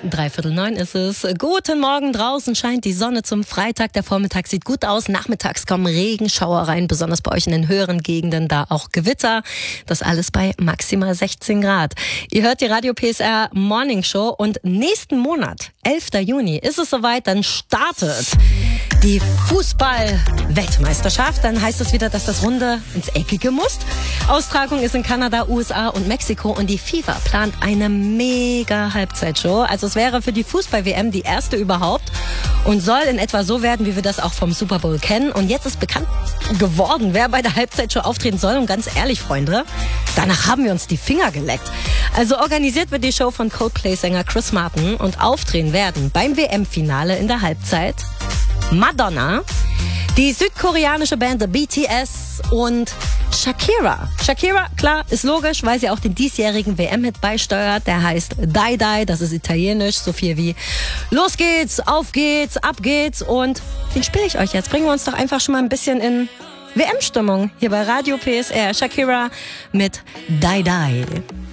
8:45 ist es. Guten Morgen, draußen scheint die Sonne zum Freitag. Der Vormittag sieht gut aus. Nachmittags kommen Regenschauer rein, besonders bei euch in den höheren Gegenden, da auch Gewitter. Das alles bei maximal 16 Grad. Ihr hört die Radio PSR Morning Show und nächsten Monat, 11. Juni, ist es soweit, dann startet die Fußball-Weltmeisterschaft. Dann heißt es wieder, dass das Runde ins Eckige muss. Austragung ist in Kanada, USA und Mexiko und die FIFA plant eine mega Halbzeitshow. Also es wäre für die Fußball-WM die erste überhaupt und soll in etwa so werden, wie wir das auch vom Super Bowl kennen. Und jetzt ist bekannt geworden, wer bei der Halbzeitshow auftreten soll. Und ganz ehrlich, Freunde, danach haben wir uns die Finger geleckt. Also organisiert wird die Show von Coldplay-Sänger Chris Martin und auftreten werden beim WM-Finale in der Halbzeit Madonna, die südkoreanische Band The BTS und Shakira. Shakira, klar, ist logisch, weil sie auch den diesjährigen WM-Hit beisteuert. Der heißt Die Die, das ist italienisch, so viel wie los geht's, auf geht's, ab geht's. Und den spiele ich euch jetzt. Bringen wir uns doch einfach schon mal ein bisschen in WM-Stimmung hier bei Radio PSR. Shakira mit Die Die.